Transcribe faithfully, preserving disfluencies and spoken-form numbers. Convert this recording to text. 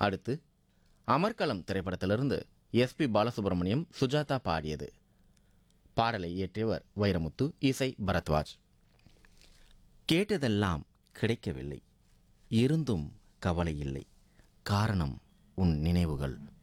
அடுத்து அமர்கலம் திரைப்படத்திலிருந்து எஸ்பி பாலசுப்ரமணியம் சுஜாதா பாடியது. பாடலை இயற்றியவர் வைரமுத்து, இசை பரத்வாஜ். கேட்டதெல்லாம் கிடைக்கவில்லை, இருந்தும் கவலை இல்லை, காரணம் உன் நினைவுகள்.